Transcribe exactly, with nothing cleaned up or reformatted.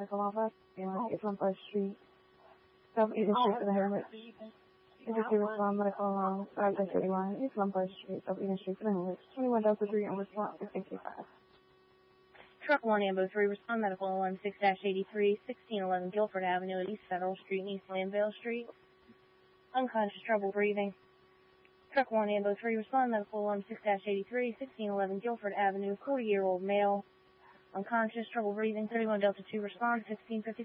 Medical Office, it's on First Street, Southeast Street for the Helmets. Emergency Respond Medical Alone, five dash eighty-one, East First Street, Southeast Street for the Helmets. twenty-one Delta three on response fifteen fifty-five. Truck one, Ambo three, Respond Medical Alone, six dash eighty-three, sixteen eleven Guilford Avenue at East Federal Street and East Landvale Street. Unconscious, trouble breathing. Truck one, Ambo three, Respond Medical Alone, six dash eighty-three, sixteen eleven Guilford Avenue, forty-year-old male. Unconscious, trouble breathing, thirty-one Delta two, Respond, sixteen fifty-five.